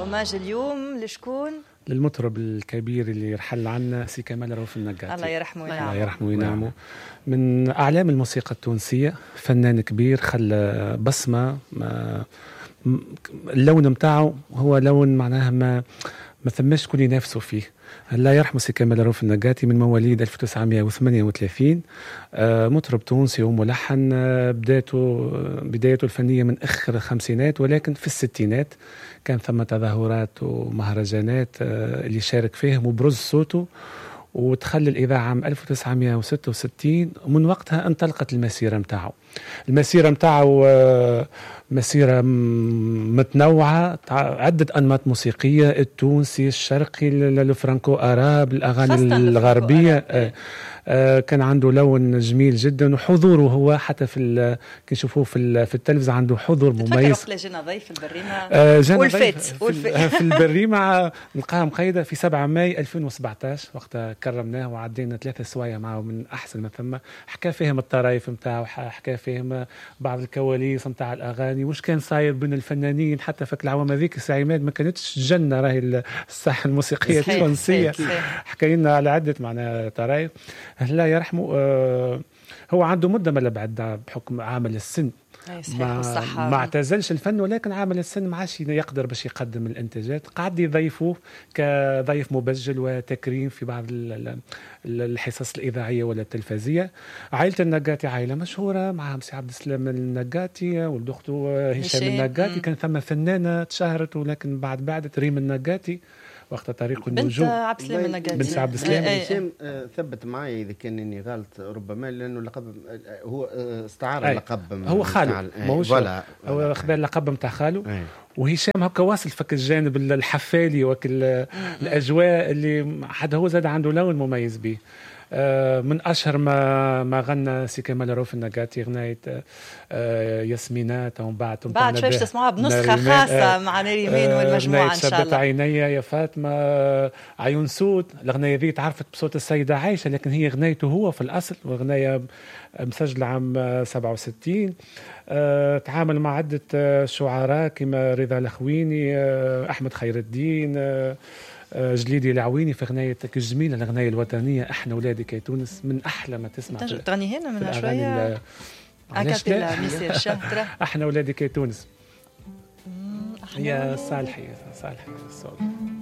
اوماج اليوم لشكون؟ للمطرب الكبير اللي رحل عنا سي كمال رؤوف النجاتي. الله يرحمه وينعمه. الله يرحمه وينعمه. من أعلام الموسيقى التونسية، فنان كبير خلى بصمة. اللون متاعه هو لون معناها ما ثماش كل ينافسوا فيه. الله يرحمه سي كمال رؤوف النجاتي، من مواليد 1938، مطرب تونسي وملحن. بدايته الفنية من آخر الخمسينات، ولكن في الستينات كان ثم تظاهرات ومهرجانات اللي شارك فيهم وبرز صوته، ودخل الإذاعة عام 1966. ومن وقتها انطلقت المسيرة متاعه مسيرة متنوعة، عدة أنماط موسيقية، التونسي، الشرقي، الفرانكو أراب، الأغاني الغربية. كان عنده لون جميل جدا، وحضوره هو حتى كي نشوفوه في التلفزيون عنده حضور مميز. تفكر جينا ضيف في البريمة والفات في البريمة نلقاها مقيدة في 7 ماي 2017، وقتها كرمناه وعدينا 3 سوايع معه من أحسن ما ثم. حكى فيهم الطرايف متاعه، حكى فيهم بعض الكواليس متاع الأغاني، وش كان صاير بين الفنانين حتى في العوام هذيك. سعيماد ما كانتش جنة راهي الساحة الموسيقية التونسية. حكى لنا على عدة معناها طرايف. الله يرحمه. هو عنده مدة ما بعد بحكم عامل السن، ما اعتزلش الفن، ولكن عامل السن ما عادش يقدر باش يقدم الانتاجات. قاعد يضيفوه كضيف مبجل وتكريم في بعض الحصص الإذاعية ولا التلفزية. عائلة النجاتي عائلة مشهورة، معهم سي عبد السلام النجاتي ولد أخته هشام النجاتي. كان ثم فنانة تشهرت، ولكن بعدت ريم النجاتي وقت طريق النجوم. بنت عبد السلام النجاتي. بنت عبد السلام. هشام ثبت معي إذا كان إني غلط ربما، لأنه لقب هو استعار اللقب. هو خاله، هو خذ اللقب متاع خاله. وهشام هكا واصل فك الجانب الحفالي الأجواء اللي حتى هو زاد عنده لون مميز به. من أشهر ما غنى سي كمال رؤوف النجاتي غناية ياسمينات، ومن بعد شويش تسمعها بنسخة خاصة مع ناريمين والمجموعة إن شاء الله. شبت عيني يا فاطمة، عيون سود. الغناية ذي تعرفت بصوت السيدة عايشة، لكن هي غنايته هو في الأصل، وغناية مسجلة عام 67. تعامل مع عدة شعراء كما رضا الخويني، أحمد خير الدين، جليدي العويني في غنايتك الجميلة، الغناية الوطنية احنا ولادي كي تونس، من أحلى ما تسمع. تغني هنا منها شوية أكابيلا ميسير شهرة. احنا ولادي كي تونس. يا صالحي الصوت.